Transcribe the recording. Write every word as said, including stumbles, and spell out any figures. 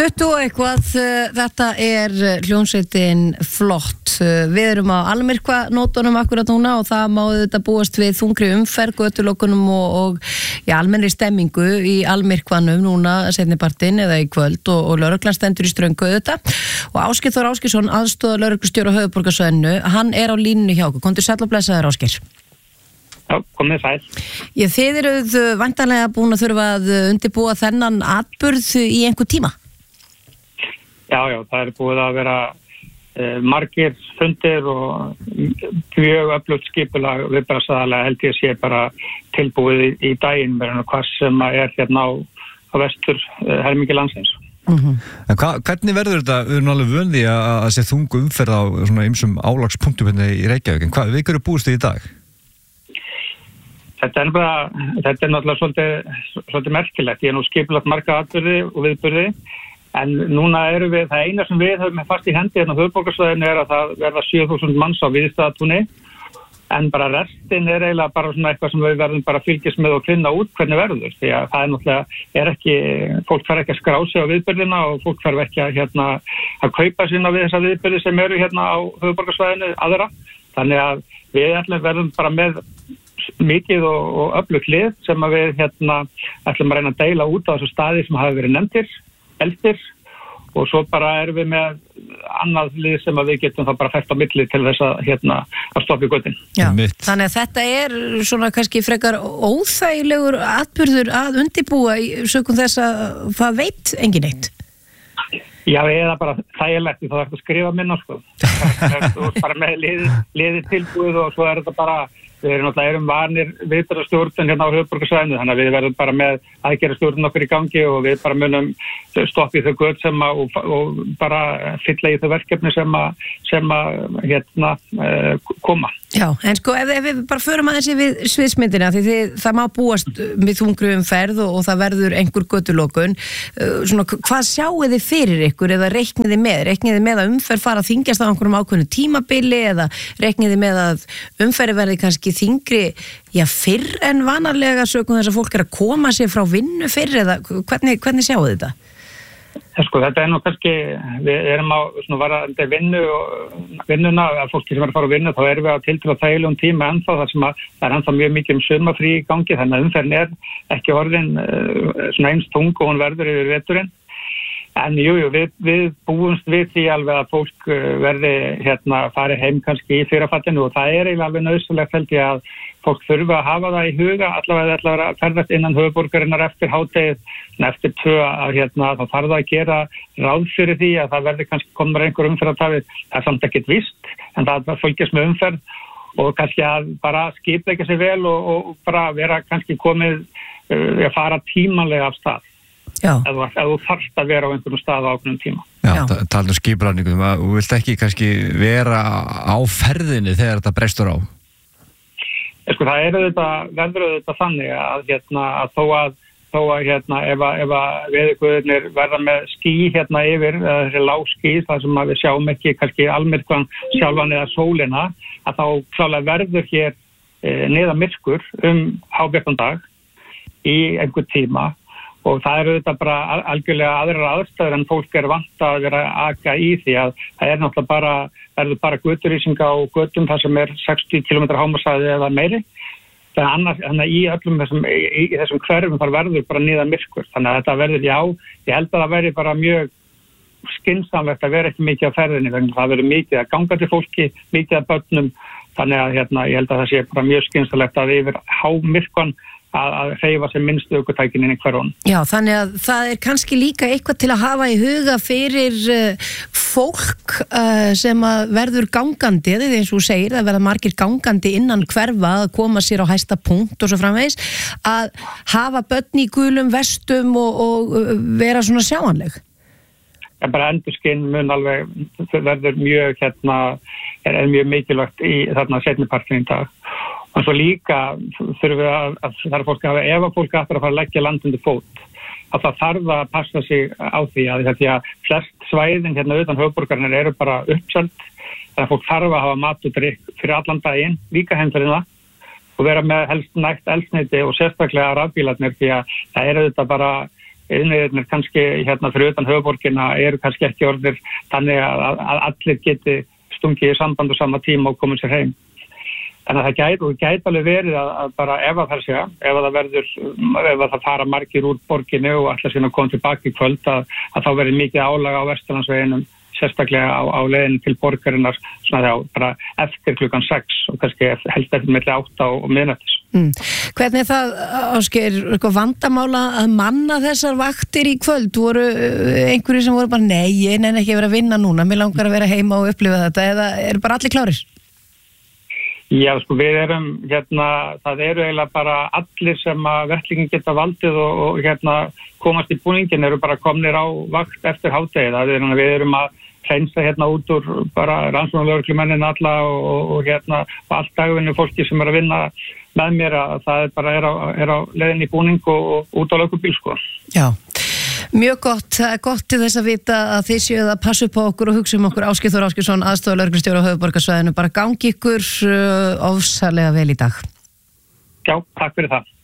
tuttugu og eitthvað, þetta er hljómsveitin Flott. Við erum á almyrkva nótunum akkurat núna og það má þetta búast við þungri umferð, götulokunum og, og ja, almennri stemmingu í almyrkvanum núna seinnipartinn eða í kvöld og, og lögreglan stendur í ströngu þetta. Og Ásgeir Þór Ásgeirsson, aðstoðar lögreglustjóri á höfuðborgarsvæðinu, hann er á línunni hjá okkur. Komdu sæll og blessaður, Ásgeir. Já, komið sæl. Já, þið eruð væntanlega búin að þurfa að undirbúa þennan atburð í einhver tíma? Já, já, það er búið að vera eh, margir fundir og mjög öflugt skipulag viðbragðsaðila held ég sé bara tilbúið í, í daginn með hvað sem er hérna á, á vestur eh, helmingi landsins. Mm-hmm. En hva, hvernig verður þetta, við erum alveg vöndi að, að sé þungu umferð á svona ymsum álagspunktum hérna í Reykjavík, en hvað, við hverju búist þið í dag? Þetta er, bara, þetta er náttúrulega svolítið, svolítið merkilegt. Ég er nú skipulagt marga atburði og viðburði, en núna erum við, það eina sem við höfum fast í hendi hérna á höfuðborgarsvæðinu er að það verða sjö þúsund manns á Víðistaðatúni, en bara restin er eiginlega bara svona eitthvað sem við verðum bara að fylgjast með og finna út hvernig verður, því að það er náttúrulega, er ekki, fólk fer ekki að skrá sig á viðburðina og fólk fer ekki að, hérna, að kaupa sína við þessa viðburði sem eru hérna á höfuðborgarsvæðinu aðra, þannig að við ætlum verðum bara með mikið og, og öflugt lið sem að við hérna ætlum að reyna að deila út á þessu staði sem hafa verið nefndir, elstir og svo bara erum við með annað lið sem að við getum það bara fært á milli til þess að hérna að stoppa í götin. Já, þannig að þetta er svona kannski frekar óþægilegur atburður að undirbúa í sökum þess að það veit engin eitt. Já, eða bara þægilegt því þá er þetta að skrifa minna sko. Þú er bara með liði, liði tilbúið og svo er þetta bara við erum náttúrulega erum vanir viðbragðsstjórn hérna á höfuðborgarsvæðinu, þannig að við verðum bara með aðgerðastjórn okkur í gangi og við bara munum stoppa í þau göt sem að og, og bara fylla í þau verkefni sem að, sem að hérna uh, koma. Já, en sko ef, ef við bara förum aðeins við sviðsmyndina því þið, það má búast með þungri umferð og, og það verður einhver götulokun, uh, svona hvað sjáu þið fyrir ykkur eða reiknið þið með? Reiknið þið með að umferð fara að þyngjast á einhverjum ákveðnu tímabili eða reiknið þið með að umferð verði kannski þingri, já, fyrr en vanalega sögum þess að fólk er að koma sér frá vinnu fyrr eða hvernig, hvernig sjáu þetta? Sko, þetta er nú kannski, við erum á svona varandi vinnu og vinnuna, að fólki sem er að fara á vinnu, þá erum við á tiltölulega þægilegum tíma ennþá, þar sem að það er ennþá mjög mikið um sumarfrí í gangi, þannig að umferðin er ekki orðin uh, svona eins þung og hún verður yfir veturinn. En jú, jú, við, við búumst við því alveg að fólk verði hérna farið heim kannski í fyrrafallinu og það er eiginlega alveg nauðsynlegt held ég að fólk þurfi að hafa það í huga allavega allavega að ferðast innan höfuðborgarinnar eftir hádegið, eftir tvö að hérna þá þarf það að gera ráð fyrir því að það verði kannski komur einhver umferðartafir, það er samt ekkert víst, en það fylgjast með umferð og kannski að bara skipleggja sig vel og, og bara vera kannski komið uh, að fara tímanlega af stað. Ef þú þarft að vera á einhverjum stað á ákveðnum tíma. Já, Já. Talað um skipulagningu, þú vilt ekki kannski vera á ferðinni þegar þetta brestur á? Sko, það er auðvitað, verður auðvitað þannig að, hérna, að þó að, þó að hérna, ef að, ef að veðurguðirnir verða með ský hérna yfir, þessi lágský, það sem við sjáum ekki kannski almyrkvan sjálfan eða sólina, að þá klálega verður hér e, niðamyrkur um hábjartan dag í einhver tíma. Og það eru þetta bara algjörlega aðrar aðstæður en fólk er vant að vera að aka í því að það er náttúrulega bara, verður bara göturýsinga á götum þar sem er sextíu kílómetra hámarkshraði eða meiri. Þannig annars, þannig í öllum þessum, í, í þessum hverfum þar verður bara niðamyrkur. Þannig að þetta verður, já, ég held að það verður bara mjög skynsamlegt að vera ekki mikið á ferðinni, vegna það verður mikið að ganga til fólki, mikið að börnum. Þannig að hérna, ég held að það sé bara mjög skynsamlegt að yfir hámyrkvan að, að hreyfa sem minnst ökutækin inn í hverjum. Já, þannig að það er kannski líka eitthvað til að hafa í huga fyrir uh, fólk uh, sem að verður gangandi, eða eins og þú segir, að verða margir gangandi innan hverfa að koma sér á hæsta punkt og svo framvegis, að hafa börn í gulum vestum og, og uh, vera svona sjáanleg. Ja, bara endurskinn mun alveg verður mjög hérna, er, er mjög mikilvægt í þarna seinnipartinn í dag. Og svo líka þurfum við að, að það er fólk að hafa, ef að fólk ætlar að fara að leggja land undir fót, að það þarf að passa sig á því að því að flest svæðin hérna utan höfuðborgarinnar eru bara uppseld, þannig að fólk þarf að hafa mat og drykk fyrir allan daginn, líka heimferðina og vera með helst nægt eldsneyti og sérstaklega rafbílarnir því að það eru þetta bara innviðirnir kannski hérna fyrir utan höfuðborgina eru kannski ekki orðir þannig að, að allir geti stungið í samband á sama tíma og komið sér heim. Þannig að það gæti, gæti alveg verið að, að bara ef að það sé, ef að það verður, ef að það fara margir úr borginni og allar síðan að koma tilbaka í kvöld að, að þá verður mikið álag á Vesturlandsveginum, sérstaklega á, á leiðin til borgarinnar svona þá bara eftir klukkan sex og kannski helst eftir milli átta og, og miðnættis. Mm. Hvernig er það, Ásgeir, vandamála að manna þessar vaktir í kvöld? Voru einhverju sem voru bara nei, ég nenni ekki að vera að vinna núna, mér langar að vera heima og upplifa þetta, eða eru bara allir klárir? Já, sko, við erum, hérna, það eru eiginlega bara allir sem að verklingin geta valdið og, og hérna, komast í búningin eru bara komnir á vakt eftir hádegi. Það er, við erum að hreinsa hérna út úr bara rannsóknarlögreglumennin alla og, og, og hérna, og allt dagvinni fólki sem er að vinna með mér að það er bara er á, er á leiðin í búning og, og út á lögreglubíl, sko. Já. Mjög gott, það er gott til þess að vita að þið séuð að passa upp á okkur og hugsa um okkur. Ásgeir Þór Ásgeirsson, aðstoðarlögreglustjóri á höfuðborgarsvæðinu, bara gangi ykkur uh, ofsalega vel í dag. Já, takk fyrir það.